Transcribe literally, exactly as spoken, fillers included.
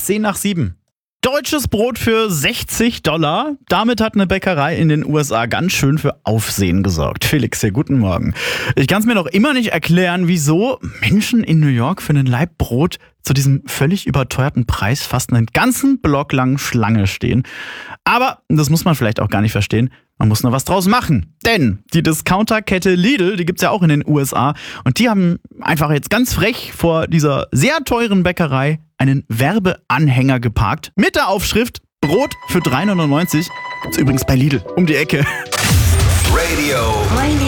zehn nach sieben. Deutsches Brot für sechzig Dollar. Damit hat eine Bäckerei in den U S A ganz schön für Aufsehen gesorgt. Felix hier, guten Morgen. Ich kann es mir noch immer nicht erklären, wieso Menschen in New York für einen Laib Brot zu diesem völlig überteuerten Preis fast einen ganzen Block lang Schlange stehen. Aber das muss man vielleicht auch gar nicht verstehen. Man muss nur was draus machen. Denn die Discounterkette Lidl, die gibt's ja auch in den U S A. Und die haben einfach jetzt ganz frech vor dieser sehr teuren Bäckerei einen Werbeanhänger geparkt. Mit der Aufschrift Brot für drei neunundneunzig. Gibt's übrigens bei Lidl um die Ecke. Radio. Radio.